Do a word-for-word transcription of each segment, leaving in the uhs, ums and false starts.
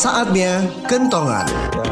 Saatnya kentongan.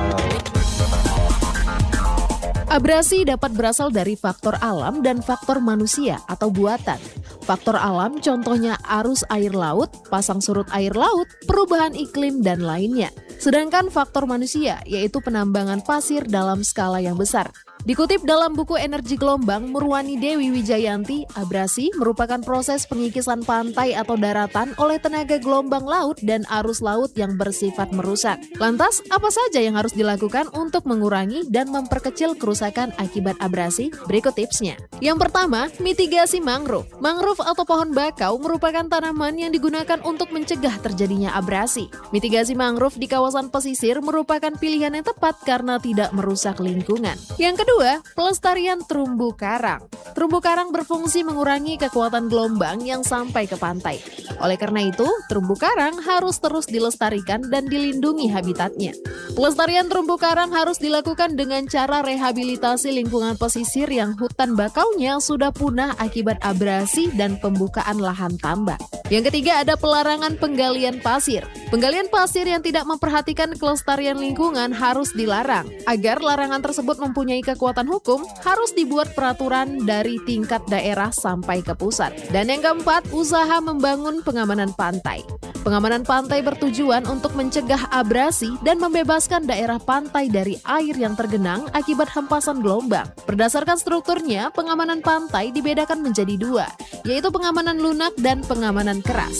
Abrasi dapat berasal dari faktor alam dan faktor manusia atau buatan. Faktor alam contohnya arus air laut, pasang surut air laut, perubahan iklim, dan lainnya. Sedangkan faktor manusia yaitu penambangan pasir dalam skala yang besar. Dikutip dalam buku Energi Gelombang Murwani Dewi Wijayanti, abrasi merupakan proses pengikisan pantai atau daratan oleh tenaga gelombang laut dan arus laut yang bersifat merusak. Lantas, apa saja yang harus dilakukan untuk mengurangi dan memperkecil kerusakan akibat abrasi? Berikut tipsnya. Yang pertama, mitigasi mangrove. Mangrove atau pohon bakau merupakan tanaman yang digunakan untuk mencegah terjadinya abrasi. Mitigasi mangrove di kawasan pesisir merupakan pilihan yang tepat karena tidak merusak lingkungan. Yang kedua, Kedua, pelestarian terumbu karang. Terumbu karang berfungsi mengurangi kekuatan gelombang yang sampai ke pantai. Oleh karena itu, terumbu karang harus terus dilestarikan dan dilindungi habitatnya. Pelestarian terumbu karang harus dilakukan dengan cara rehabilitasi lingkungan pesisir yang hutan bakaunya sudah punah akibat abrasi dan pembukaan lahan tambak. Yang ketiga, ada pelarangan penggalian pasir. Penggalian pasir yang tidak memperhatikan kelestarian lingkungan harus dilarang. Agar larangan tersebut mempunyai kekuatan hukum, harus dibuat peraturan dari tingkat daerah sampai ke pusat. Dan yang keempat, usaha membangun pengamanan pantai. Pengamanan pantai bertujuan untuk mencegah abrasi dan membebaskan daerah pantai dari air yang tergenang akibat hempasan gelombang. Berdasarkan strukturnya, pengamanan pantai dibedakan menjadi dua, yaitu pengamanan lunak dan pengamanan keras.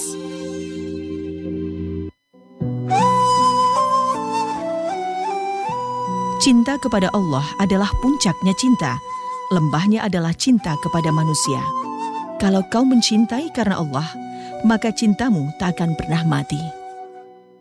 Cinta kepada Allah adalah puncaknya cinta. Lembahnya adalah cinta kepada manusia. Kalau kau mencintai karena Allah, maka cintamu tak akan pernah mati.